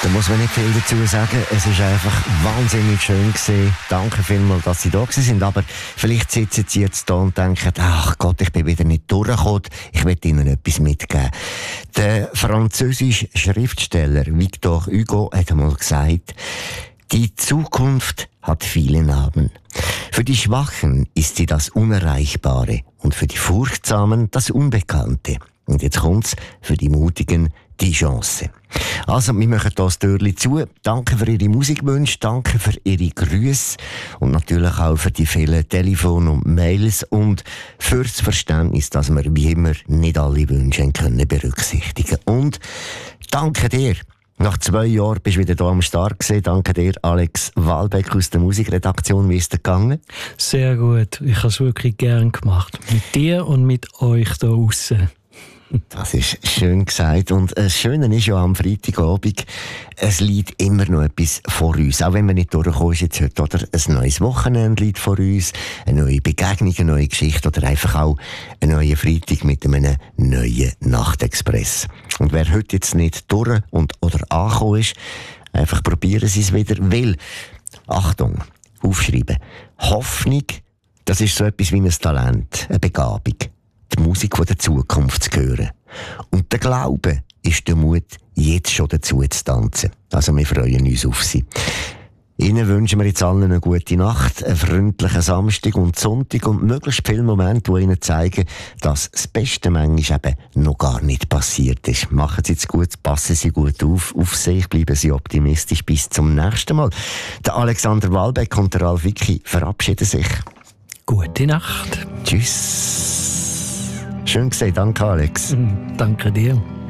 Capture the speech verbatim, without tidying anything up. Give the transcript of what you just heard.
Da muss man nicht viel dazu sagen. Es ist einfach wahnsinnig schön gewesen. Danke vielmals, dass Sie da sind. Aber vielleicht sitzen Sie jetzt da und denken, ach Gott, ich bin wieder nicht durchgekommen. Ich will Ihnen etwas mitgeben. Der französische Schriftsteller Victor Hugo hat einmal gesagt, die Zukunft hat viele Namen. Für die Schwachen ist sie das Unerreichbare und für die Furchtsamen das Unbekannte. Und jetzt kommt's, für die Mutigen die Chance. Also, wir machen hier das Türchen zu. Danke für Ihre Musikwünsche, danke für Ihre Grüße und natürlich auch für die vielen Telefon- und Mails und für das Verständnis, dass wir wie immer nicht alle Wünsche können berücksichtigen. Und danke dir. Nach zwei Jahren bist du wieder hier am Start gewesen. Danke dir, Alex Walbeck aus der Musikredaktion. Wie ist es gegangen? Sehr gut. Ich habe es wirklich gern gemacht. Mit dir und mit euch da draussen. Das ist schön gesagt. Und das Schöne ist ja am Freitagabend, es liegt immer noch etwas vor uns. Auch wenn wir nicht durchkommen jetzt heute, oder? Ein neues Wochenende liegt vor uns, eine neue Begegnung, eine neue Geschichte oder einfach auch ein neuer Freitag mit einem neuen Nachtexpress. Und wer heute jetzt nicht durch und oder angekommen ist, einfach probieren Sie es wieder. Weil, Achtung, aufschreiben, Hoffnung, das ist so etwas wie ein Talent, eine Begabung. Die Musik von der Zukunft zu hören. Und der Glaube ist der Mut, jetzt schon dazu zu tanzen. Also wir freuen uns auf Sie. Ihnen wünschen wir jetzt allen eine gute Nacht, einen freundlichen Samstag und Sonntag und möglichst viele Momente, die Ihnen zeigen, dass das Beste manchmal eben noch gar nicht passiert ist. Machen Sie es gut, passen Sie gut auf, auf sich, bleiben Sie optimistisch. Bis zum nächsten Mal. Der Alexander Walbeck und der Ralf Wicki verabschieden sich. Gute Nacht. Tschüss. Schön gesehen, danke Alex. Danke dir.